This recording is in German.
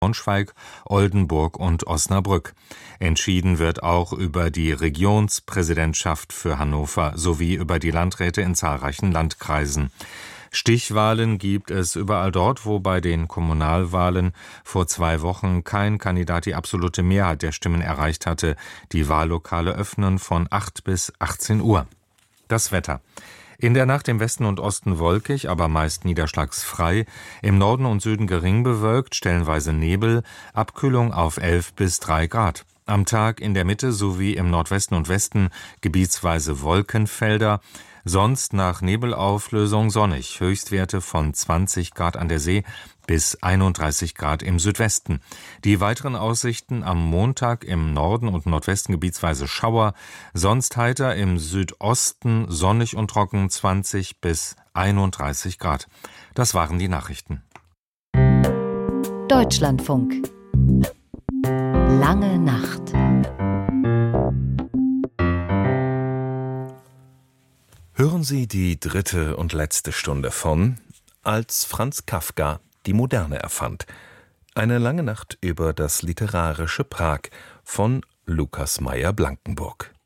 Braunschweig, Oldenburg und Osnabrück. Entschieden wird auch über die Regionspräsidentschaft für Hannover sowie über die Landräte in zahlreichen Landkreisen. Stichwahlen gibt es überall dort, wo bei den Kommunalwahlen vor 2 Wochen kein Kandidat die absolute Mehrheit der Stimmen erreicht hatte. Die Wahllokale öffnen von 8 bis 18 Uhr. Das Wetter. In der Nacht im Westen und Osten wolkig, aber meist niederschlagsfrei. Im Norden und Süden gering bewölkt, stellenweise Nebel, Abkühlung auf 11 bis 3 Grad. Am Tag in der Mitte sowie im Nordwesten und Westen gebietsweise Wolkenfelder. Sonst nach Nebelauflösung sonnig, Höchstwerte von 20 Grad an der See bis 31 Grad im Südwesten. Die weiteren Aussichten am Montag im Norden und Nordwesten gebietsweise Schauer, sonst heiter im Südosten sonnig und trocken 20 bis 31 Grad. Das waren die Nachrichten. Deutschlandfunk. Lange Nacht. Hören Sie die 3. und letzte Stunde von Als Franz Kafka die Moderne erfand. Eine lange Nacht über das literarische Prag von Lukas Meyer-Blankenburg.